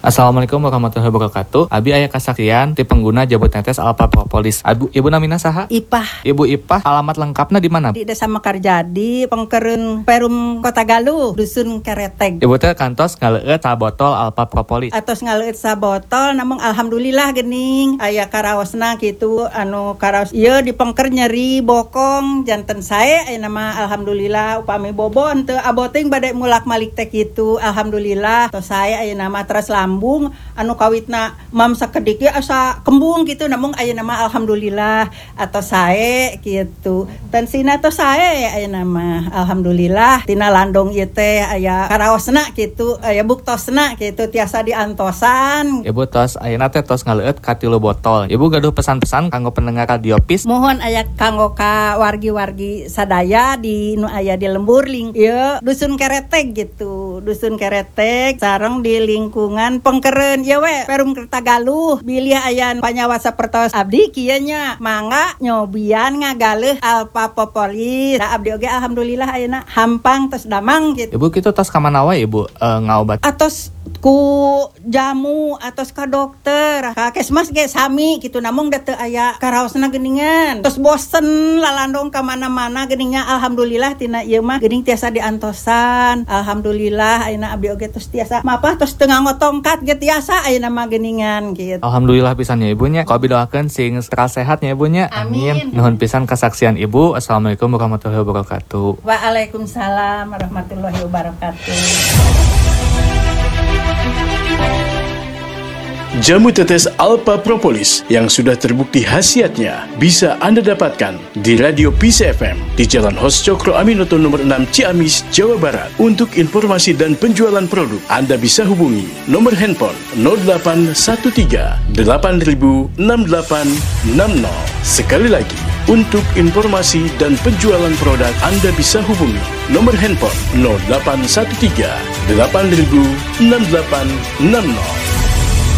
Assalamualaikum warahmatullahi wabarakatuh. Abi aya kasaksian ti pengguna jabut netes Alpha Propolis. Ibu namina saha? Ipah. Ibu Ipah, alamat lengkapna di mana? Di Desa Mekarjadi, Pengkereun Perum Kota Galuh, Dusun Kereteg. Ibu teh kantos ngaleueut sabotol Alpha Propolis. Atos ngaleueut sabotol, namun alhamdulillah geuning aya karaosna kitu karaos ieu di pengker nyeri bokong janten sae aya nama alhamdulillah upami bobon teu aboting bade mulak malik teh kitu alhamdulillah tos sae aya nama teras lambung kawitna mam sakedik ge asa kembung kitu namun aya nama alhamdulillah atau sae kitu tensina tos sae aya nama alhamdulillah tina landong ieu teh aya karaosna kitu aya buktosna kitu tiasa diantosan. Ibu tos ayeuna teh tos ngaleueut ka 3 botol. Ibu gaduh pesan-pesan kanggo pendengar Radiopis. Mohon aya kanggo ka wargi-wargi sadaya di nu aya di lembur ieu Dusun Kereteg gitu. Dusun Kereteg sareng di lingkungan Pengkereun ieu we Perum Kota Galuh. Bilih aya panyawasa pertos abdi kieu nya mangga nyobian ngagaleuh Alpha Propolis. Da abdi oge alhamdulillah ayeuna hampang tos damang gitu. Ibu kitu tos ka mana wae Ibu ngaobat? Atos ku jamu atos ka dokter ka kesmas ge sami gitu namun da teu aya karaosna geuningan tos bosen lalandong ka mana-mana geuningnya alhamdulillah tina ieu mah geuning tiasa diantosan alhamdulillah ayeuna abdi oge tos tiasa mapah tos teu ngangotongkat ge tiasa ayeuna mah geuningan gitu. Alhamdulillah pisan ya Ibunya. Kau doakeun sing sehat ya Ibunya. Amin. Nuhun pisan kesaksian Ibu. Assalamualaikum warahmatullahi wabarakatuh. Waalaikumsalam warahmatullahi wabarakatuh. Jamu tetes Alpha Propolis yang sudah terbukti khasiatnya bisa Anda dapatkan di Radio Peace FM di Jalan Hos Cokro Aminoto nomor 6 Ciamis, Jawa Barat. Untuk informasi dan penjualan produk, Anda bisa hubungi nomor handphone 0813 8000 6860. Sekali lagi, untuk informasi dan penjualan produk, Anda bisa hubungi nomor handphone 0813 8000 6860.